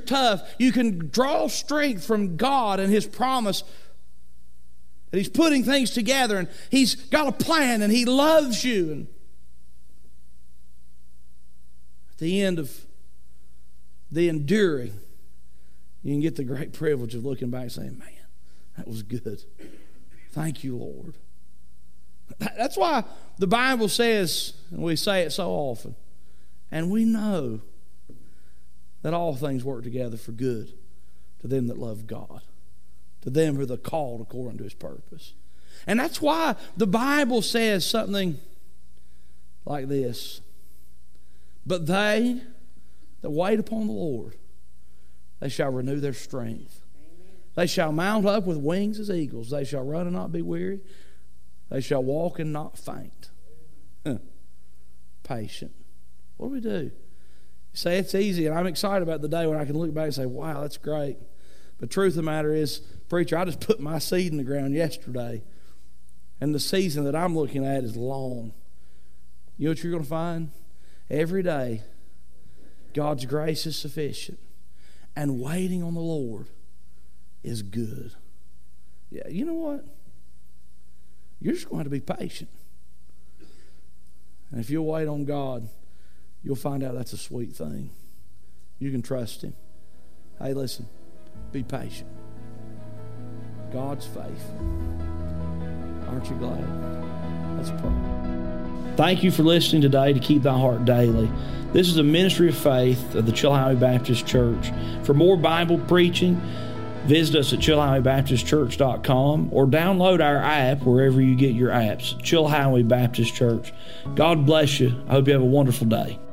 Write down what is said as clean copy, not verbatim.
tough, you can draw strength from God and His promise that He's putting things together and He's got a plan and He loves you. And at the end of the enduring, you can get the great privilege of looking back and saying, man, that was good. Thank you, Lord. That's why the Bible says, and we say it so often, and we know that all things work together for good to them that love God, to them who are the called according to His purpose. And that's why the Bible says something like this. But they that wait upon the Lord, they shall renew their strength. They shall mount up with wings as eagles. They shall run and not be weary. They shall walk and not faint. Patient. What do we do? You say it's easy, and I'm excited about the day when I can look back and say, wow, that's great. But the truth of the matter is, preacher, I just put my seed in the ground yesterday, and the season that I'm looking at is long. You know what you're going to find? Every day, God's grace is sufficient, and waiting on the Lord is good. Yeah, you know what? You're just going to be patient. And if you'll wait on God, you'll find out that's a sweet thing. You can trust Him. Hey, listen, be patient. God's faithful. Aren't you glad? Let's pray. Thank you for listening today to Keep Thy Heart Daily. This is a ministry of faith of the Chilhowee Baptist Church. For more Bible preaching, visit us at chilhoweebaptistchurch.com or download our app wherever you get your apps, Chilhowee Baptist Church. God bless you. I hope you have a wonderful day.